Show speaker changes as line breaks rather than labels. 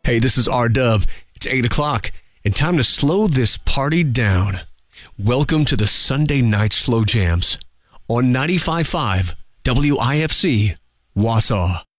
Hey, this is R-Dub. It's 8 o'clock, and time to slow this party down. Welcome to the Sunday Night Slow Jams on 95.5 WIFC, Wausau.